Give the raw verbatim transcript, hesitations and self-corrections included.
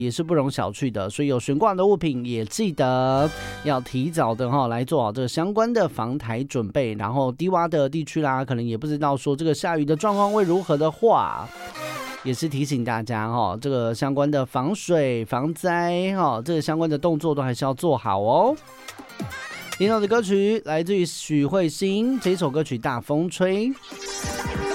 也是不容小觑的，所以有悬挂的物品也记得要提早的哈来做好这个相关的防台准备。然后低洼的地区啦，可能也不知道说这个下雨的状况会如何的话，也是提醒大家哈，这个相关的防水防灾哈，这个相关的动作都还是要做好哦。听到的歌曲来自于许慧欣，这首歌曲《大风吹》。